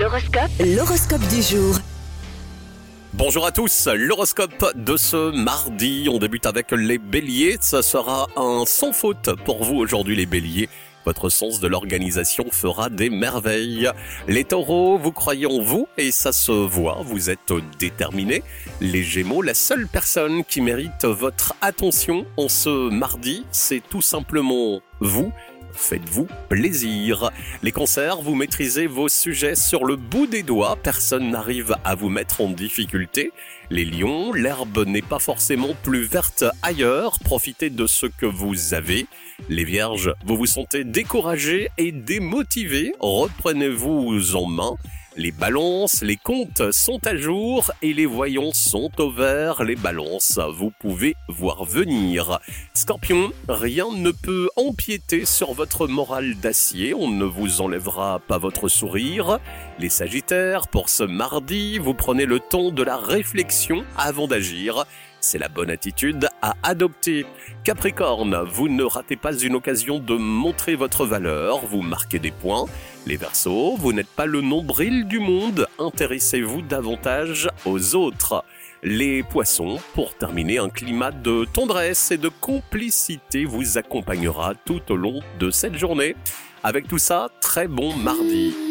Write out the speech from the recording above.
L'horoscope du jour. Bonjour à tous, l'horoscope de ce mardi, on débute avec les béliers, ça sera un sans faute pour vous aujourd'hui les béliers. Votre sens de l'organisation fera des merveilles. Les taureaux, vous croyez en vous et ça se voit, vous êtes déterminés. Les gémeaux, la seule personne qui mérite votre attention en ce mardi, c'est tout simplement vous. Faites-vous plaisir. Les cancers, vous maîtrisez vos sujets sur le bout des doigts, personne n'arrive à vous mettre en difficulté. Les lions, l'herbe n'est pas forcément plus verte ailleurs, profitez de ce que vous avez. Les vierges, vous vous sentez découragés et démotivés, reprenez-vous en main. Les balances, les comptes sont à jour et les voyants sont au vert. Les balances, vous pouvez voir venir. Scorpion, rien ne peut empiéter sur votre morale d'acier, on ne vous enlèvera pas votre sourire. Les sagittaires, pour ce mardi, vous prenez le temps de la réflexion avant d'agir. C'est la bonne attitude à adopter. Capricorne, vous ne ratez pas une occasion de montrer votre valeur, vous marquez des points. Les Verseaux, vous n'êtes pas le nombril du monde, intéressez-vous davantage aux autres. Les Poissons, pour terminer, un climat de tendresse et de complicité vous accompagnera tout au long de cette journée. Avec tout ça, très bon mardi.